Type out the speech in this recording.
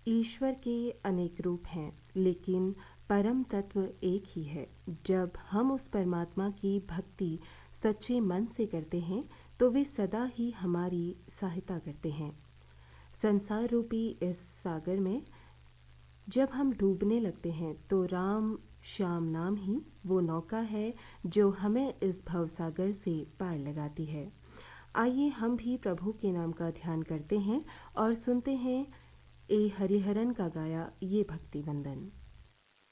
ईश्वर के अनेक रूप हैं, लेकिन परम तत्व एक ही है। जब हम उस परमात्मा की भक्ति सच्चे मन से करते हैं, तो वे सदा ही हमारी सहायता करते हैं। संसार रूपी इस सागर में जब हम डूबने लगते हैं, तो राम श्याम नाम ही वो नौका है जो हमें इस भवसागर से पार लगाती है। आइए हम भी प्रभु के नाम का ध्यान करते हैं और सुनते हैं ए हरिहरन का गाया ये भक्ति वंदन।